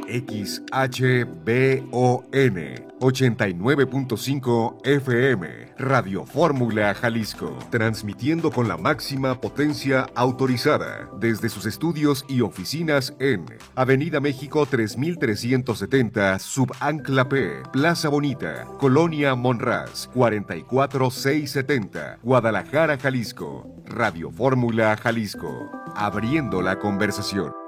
89.5 FM, Radio Fórmula Jalisco, transmitiendo con la máxima potencia autorizada desde sus estudios y oficinas en Avenida México 3370, Subancla P, Plaza Bonita, Colonia Monraz, 44670, Guadalajara, Jalisco. Radio Fórmula Jalisco, abriendo la conversación.